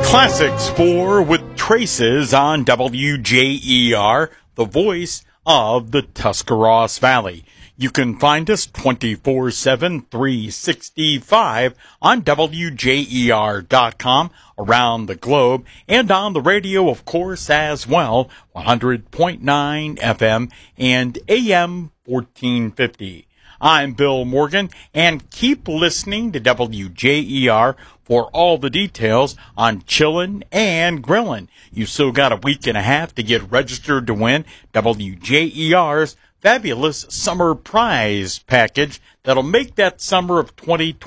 Classics 4 with Traces on WJER, the voice of the Tuscarawas Valley. You can find us 24/7, 365 on WJER.com around the globe and on the radio, of course, as well, 100.9 FM and AM 1450. I'm Bill Morgan, and keep listening to WJER for all the details on chillin' and grillin'. You still got a week and a half to get registered to win WJER's fabulous summer prize package that'll make that summer of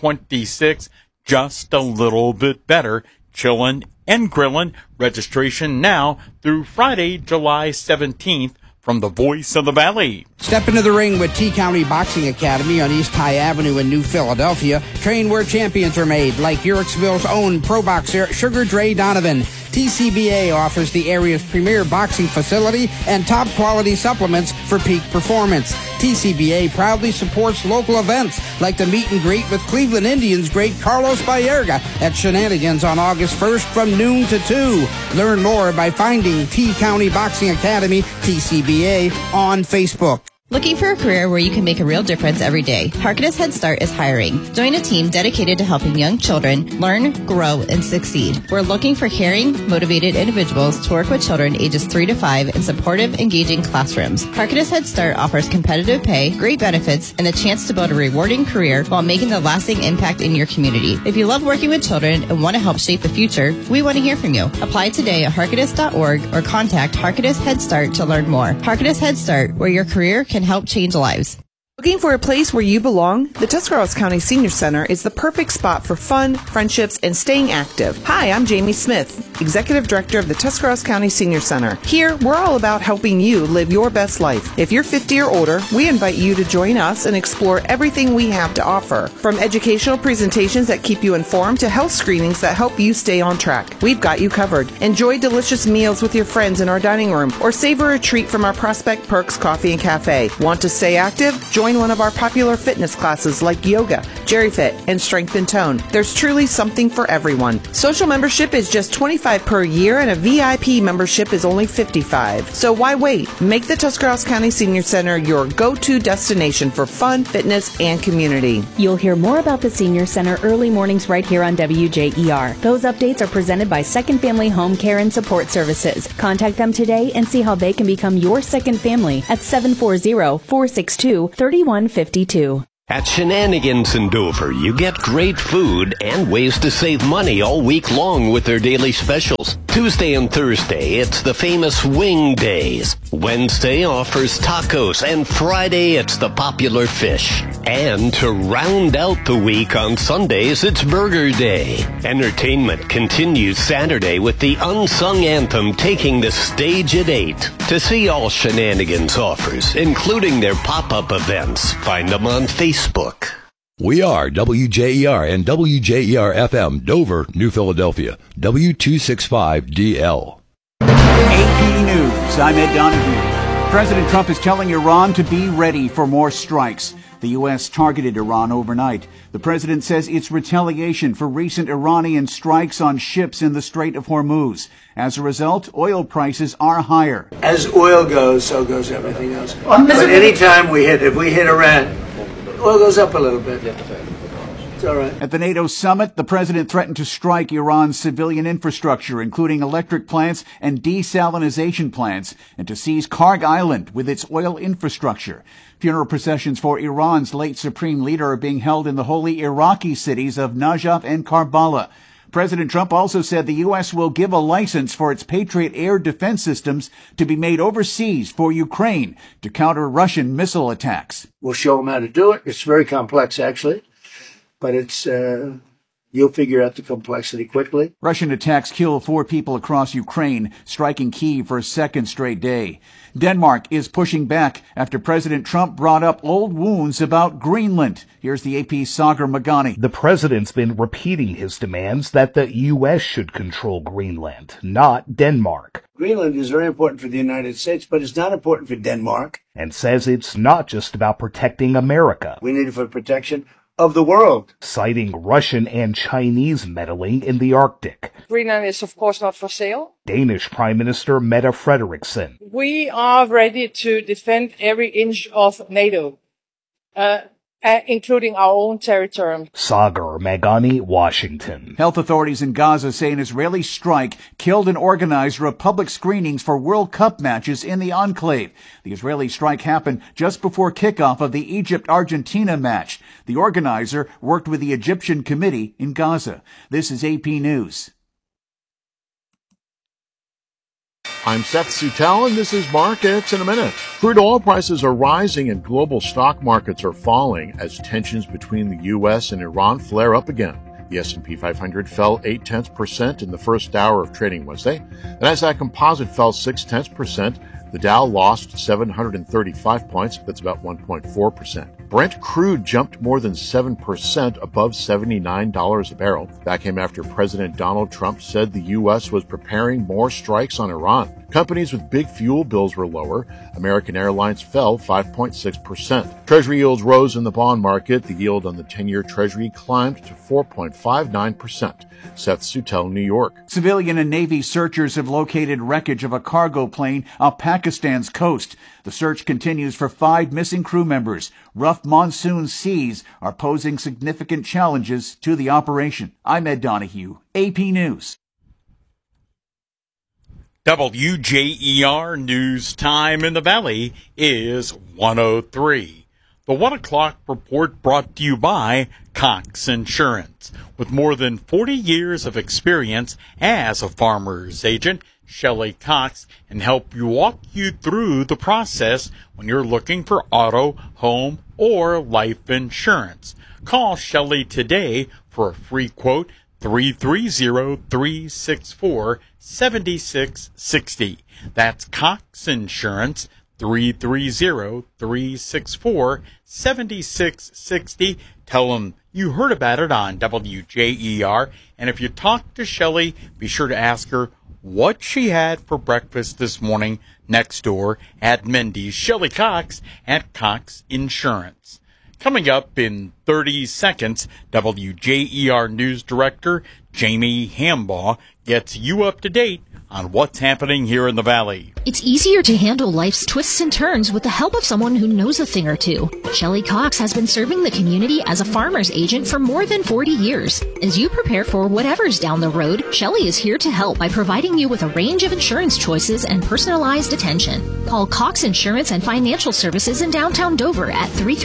2026 just a little bit better. Chillin' and grillin', registration now through Friday, July 17th. From the Voice of the Valley. Step into the ring with T-County Boxing Academy on East High Avenue in New Philadelphia. Train where champions are made, like Yorksville's own pro boxer Sugar Dre Donovan. TCBA offers the area's premier boxing facility and top quality supplements for peak performance. TCBA proudly supports local events like the meet and greet with Cleveland Indians great Carlos Baerga at Shenanigans on August 1st from noon to 2. Learn more by finding T-County Boxing Academy, TCBA, on Facebook. Looking for a career where you can make a real difference every day? Harkness Head Start is hiring. Join a team dedicated to helping young children learn, grow, and succeed. We're looking for caring, motivated individuals to work with children ages 3 to 5 in supportive, engaging classrooms. Harkness Head Start offers competitive pay, great benefits, and the chance to build a rewarding career while making a lasting impact in your community. If you love working with children and want to help shape the future, we want to hear from you. Apply today at harkness.org or contact Harkness Head Start to learn more. Harkness Head Start, where your career can help change lives. Looking for a place where you belong? The Tuscarawas County Senior Center is the perfect spot for fun, friendships, and staying active. Hi, I'm Jamie Smith, Executive Director of the Tuscarawas County Senior Center. Here, we're all about helping you live your best life. If you're 50 or older, we invite you to join us and explore everything we have to offer. From educational presentations that keep you informed to health screenings that help you stay on track. We've got you covered. Enjoy delicious meals with your friends in our dining room or savor a treat from our Prospect Perks Coffee and Cafe. Want to stay active? Join one of our popular fitness classes like yoga, GeriFit, and Strength and Tone. There's truly something for everyone. Social membership is just $25 per year and a VIP membership is only $55. So why wait? Make the Tuscarawas County Senior Center your go-to destination for fun, fitness, and community. You'll hear more about the Senior Center early mornings right here on WJER. Those updates are presented by Second Family Home Care and Support Services. Contact them today and see how they can become your second family at 740-462-3152. At Shenanigans in Dover, you get great food and ways to save money all week long with their daily specials. Tuesday and Thursday, it's the famous Wing Days. Wednesday offers tacos, and Friday, it's the popular fish. And to round out the week on Sundays, it's Burger Day. Entertainment continues Saturday with the Unsung Anthem taking the stage at 8. To see all Shenanigans offers, including their pop-up events, find them on Facebook. We are WJER and WJER-FM, Dover, New Philadelphia, W265DL. AP News, I'm Ed Donahue. President Trump is telling Iran to be ready for more strikes. The U.S. targeted Iran overnight. The president says it's retaliation for recent Iranian strikes on ships in the Strait of Hormuz. As a result, oil prices are higher. As oil goes, so goes everything else. But anytime if we hit Iran, oil goes up a little bit. It's all right. At the NATO summit, the president threatened to strike Iran's civilian infrastructure, including electric plants and desalinization plants, and to seize Karg Island with its oil infrastructure. Funeral processions for Iran's late supreme leader are being held in the holy Iraqi cities of Najaf and Karbala. President Trump also said the U.S. will give a license for its Patriot air defense systems to be made overseas for Ukraine to counter Russian missile attacks. We'll show them how to do it. It's very complex, actually, but it's you'll figure out the complexity quickly. Russian attacks kill 4 people across Ukraine, striking Kyiv for a second straight day. Denmark is pushing back after President Trump brought up old wounds about Greenland. Here's the AP's Sagar Magani. The president's been repeating his demands that the U.S. should control Greenland, not Denmark. Greenland is very important for the United States, but it's not important for Denmark. And says it's not just about protecting America. We need it for protection of the world. Citing Russian and Chinese meddling in the Arctic. Greenland is, of course, not for sale. Danish Prime Minister Mette Frederiksen. We are ready to defend every inch of NATO, including our own territory. Sagar Meghani, Washington. Health authorities in Gaza say an Israeli strike killed an organizer of public screenings for World Cup matches in the enclave. The Israeli strike happened just before kickoff of the Egypt-Argentina match. The organizer worked with the Egyptian committee in Gaza. This is AP News. I'm Seth Sutel, and this is Markets in a Minute. Crude oil prices are rising and global stock markets are falling as tensions between the U.S. and Iran flare up again. The S&P 500 fell 0.8% in the first hour of trading Wednesday. The Nasdaq Composite fell 0.6%. The Dow lost 735 points. That's about 1.4%. Brent crude jumped more than 7% above $79 a barrel. That came after President Donald Trump said the U.S. was preparing more strikes on Iran. Companies with big fuel bills were lower. American Airlines fell 5.6%. Treasury yields rose in the bond market. The yield on the 10-year Treasury climbed to 4.59%. Seth Sutel, New York. Civilian and Navy searchers have located wreckage of a cargo plane off Pakistan's coast. The search continues for 5 missing crew members. Rough monsoon seas are posing significant challenges to the operation. I'm Ed Donahue, AP News. WJER News Time in the Valley is 1:03. The 1 o'clock report brought to you by Cox Insurance. With more than 40 years of experience as a farmer's agent, Shelley Cox can help you walk you through the process when you're looking for auto, home, or life insurance. Call Shelley today for a free quote, 330-364-7660. That's Cox Insurance, 330-364-7660. Tell them you heard about it on WJER. And if you talk to Shelley, be sure to ask her what she had for breakfast this morning next door at Mindy's. Shelley Cox at Cox Insurance. Coming up in 30 seconds, WJER News Director Jamie Hambaugh gets you up to date on what's happening here in the Valley. It's easier to handle life's twists and turns with the help of someone who knows a thing or two. Shelley Cox has been serving the community as a farmer's agent for more than 40 years. As you prepare for whatever's down the road, Shelley is here to help by providing you with a range of insurance choices and personalized attention. Call Cox Insurance and Financial Services in downtown Dover at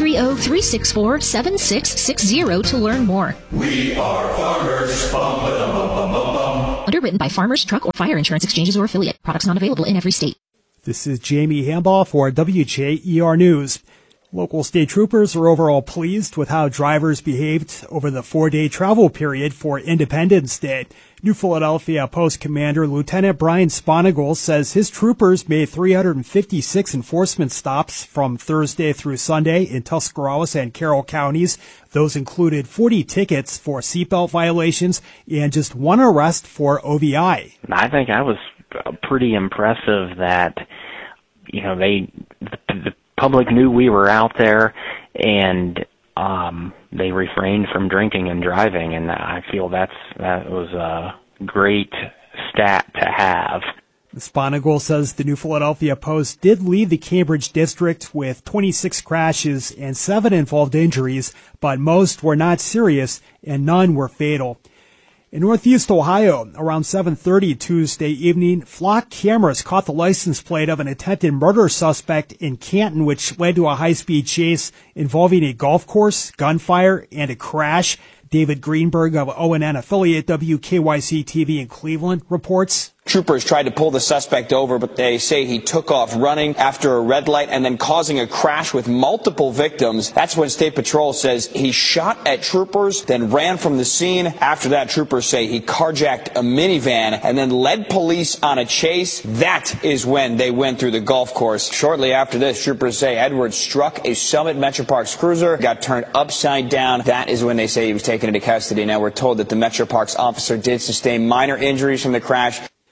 330-364-7660 to learn more. We are farmers. Bum, ba-dum, bum, bum, bum, bum. Underwritten by Farmers, Truck, or Fire Insurance Exchanges or Affiliate. Products not available in every state. This is Jamie Hambaugh for WJER News. Local state troopers are overall pleased with how drivers behaved over the 4-day travel period for Independence Day. New Philadelphia Post Commander Lieutenant Brian Sponigal says his troopers made 356 enforcement stops from Thursday through Sunday in Tuscarawas and Carroll counties. Those included 40 tickets for seatbelt violations and just 1 arrest for OVI. I think I was pretty impressive that, the public knew we were out there, and they refrained from drinking and driving, and I feel that was a great stat to have. Sponigal says the New Philadelphia Post did lead the Cambridge district with 26 crashes and 7 involved injuries, but most were not serious and none were fatal. In Northeast Ohio, around 7:30 Tuesday evening, flock cameras caught the license plate of an attempted murder suspect in Canton, which led to a high-speed chase involving a golf course, gunfire, and a crash. David Greenberg of ONN affiliate WKYC-TV in Cleveland reports. Troopers tried to pull the suspect over, but they say he took off running after a red light and then causing a crash with multiple victims. That's when State Patrol says he shot at troopers, then ran from the scene. After that, troopers say he carjacked a minivan and then led police on a chase. That is when they went through the golf course. Shortly after this, troopers say Edwards struck a Summit Metroparks cruiser, got turned upside down. That is when they say he was taken into custody. Now we're told that the Metroparks officer did sustain minor injuries from the crash.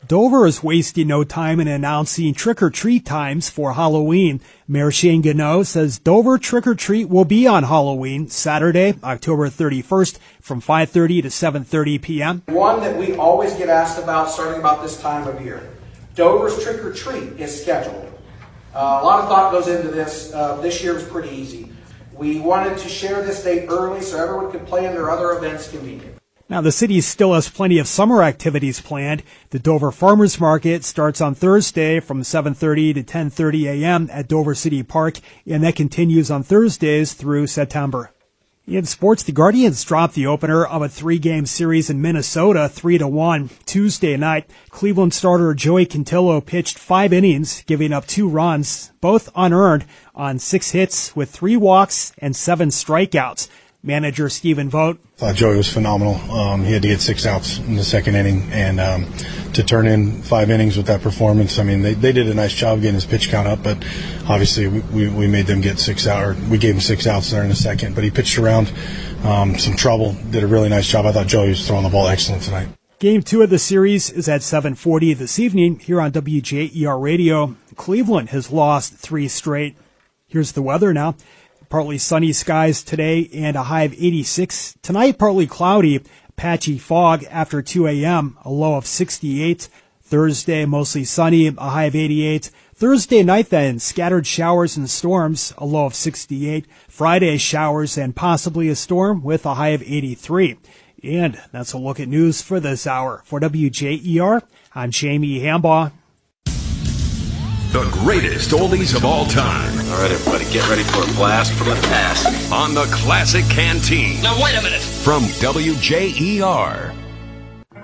Dover is wasting no time in announcing trick-or-treat times for Halloween. Mayor Shane Gano says Dover trick-or-treat will be on Halloween, Saturday, October 31st, from 5:30 to 7:30 p.m. One that we always get asked about starting about this time of year. Dover's trick-or-treat is scheduled. A lot of thought goes into this. This year was pretty easy. We wanted to share this date early so everyone could plan their other events convenient. Now, the city still has plenty of summer activities planned. The Dover Farmers Market starts on Thursday from 7:30 to 10:30 a.m. at Dover City Park, and that continues on Thursdays through September. In sports, the Guardians dropped the opener of a 3-game series in Minnesota 3-1. Tuesday night, Cleveland starter Joey Cantillo pitched 5 innings, giving up 2 runs, both unearned, on 6 hits with 3 walks and 7 strikeouts. Manager Stephen Vogt. Thought Joey was phenomenal. He had to get 6 outs in the second inning, and to turn in 5 innings with that performance, I mean, they did a nice job getting his pitch count up, but obviously we made them get 6 out, or we gave him 6 outs there in the second. But he pitched around some trouble, did a really nice job. I thought Joey was throwing the ball excellent tonight. Game 2 of the series is at 7:40 this evening here on WJER Radio. Cleveland has lost 3 straight. Here's the weather now. Partly sunny skies today and a high of 86. Tonight, partly cloudy, patchy fog after 2 a.m., a low of 68. Thursday, mostly sunny, a high of 88. Thursday night then, scattered showers and storms, a low of 68. Friday, showers and possibly a storm with a high of 83. And that's a look at news for this hour. For WJER, I'm Jamie Hambaugh. The greatest oldies of all time. All right, everybody, get ready for a blast from the past. On the Classic Canteen. Now, wait a minute. From WJER.